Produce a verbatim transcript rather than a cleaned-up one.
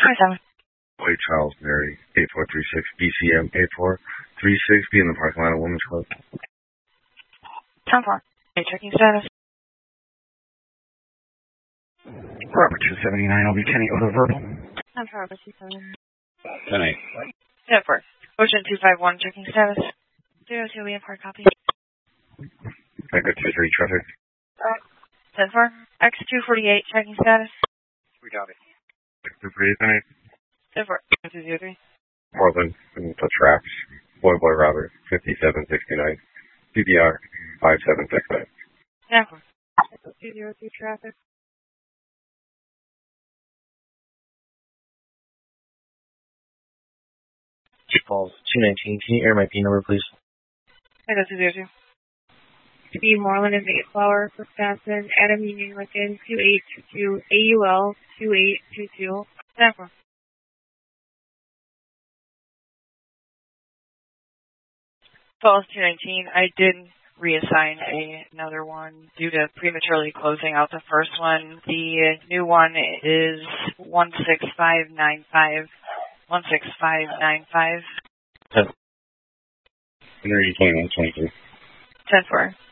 twenty-seven. White Charles Mary, eight four three six, B C M eight four three six, be in the parking lot of Women's Club. ten four. Checking status. Robert two seventy-nine, I'll be Kenny Oda verbal. ten four, Robert two seventy-nine. ten eight. ten four. Ocean two five one, checking status. zero two, we have hard copy. Echo two three, traffic. ten four. X two forty-eight, checking status. We got it. Echo two forty-eight, ten eight. ten four. two zero three. Portland, in the tracks. Boy Boy Robert, fifty-seven sixty-nine. C D R, five seven six nine. ten four. two zero three traffic. Falls two nineteen. Can you air my P number, please? Echo two zero two. B. Moreland and Mayflower, Wisconsin. Adam Union Lincoln, two eight two two. A U L, two eight two two. ten four. Falls two nineteen. I did reassign a, another one due to prematurely closing out the first one. The new one is one six five nine five. one six five nine five. Interview twenty-one twenty-two. ten four.